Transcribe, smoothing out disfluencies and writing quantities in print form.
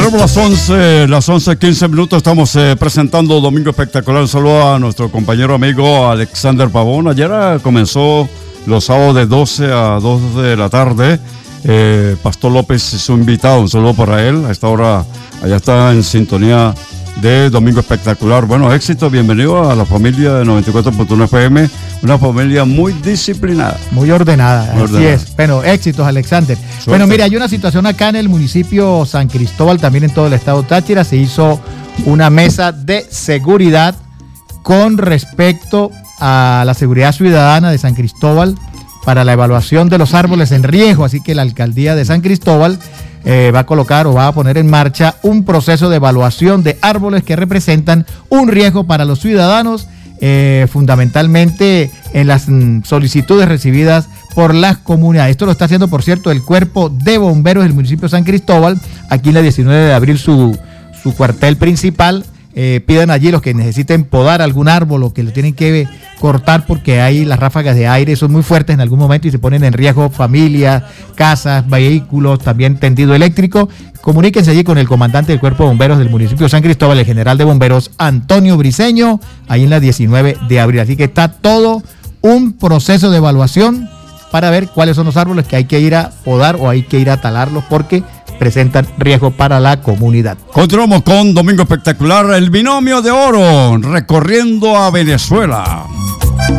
Tenemos las 11:15 minutos. Estamos presentando Domingo Espectacular. Un saludo a nuestro compañero amigo Alexander Pavón. Ayer comenzó los sábados de 12 a 2 de la tarde. Pastor López es su invitado. Un saludo para él. A esta hora allá está en sintonía de Domingo Espectacular. Bueno, éxito, bienvenido a la familia de 94.1 FM, una familia muy disciplinada. Muy ordenada, así es. Bueno, éxitos, Alexander. Suerte. Bueno, mira, hay una situación acá en el municipio San Cristóbal, también en todo el estado Táchira. Se hizo una mesa de seguridad con respecto a la seguridad ciudadana de San Cristóbal para la evaluación de los árboles en riesgo, así que la alcaldía de San Cristóbal va a colocar o va a poner en marcha un proceso de evaluación de árboles que representan un riesgo para los ciudadanos, fundamentalmente en las solicitudes recibidas por las comunidades. Esto lo está haciendo, por cierto, el Cuerpo de Bomberos del municipio de San Cristóbal, aquí en la 19 de abril su cuartel principal. Pidan allí los que necesiten podar algún árbol o que lo tienen que cortar porque ahí las ráfagas de aire son muy fuertes en algún momento y se ponen en riesgo familias, casas, vehículos, también tendido eléctrico. Comuníquense allí con el comandante del Cuerpo de Bomberos del municipio de San Cristóbal, el general de bomberos Antonio Briceño, ahí en la 19 de abril. Así que está todo un proceso de evaluación para ver cuáles son los árboles que hay que ir a podar o hay que ir a talarlos porque presentan riesgo para la comunidad. Continuamos con Domingo Espectacular, el binomio de oro, recorriendo a Venezuela.